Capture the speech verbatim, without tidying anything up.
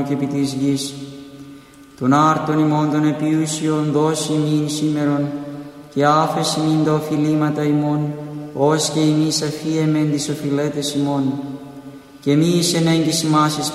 και επί της γης. Τον άρτον ημών των επιούσιων δώσει μην σήμερον, και άφεση μην τα οφειλήματα ημών, ως και εμείς αφίεμεν τις οφειλέτες ημών. Και μη εις ενέγγις ημάς εις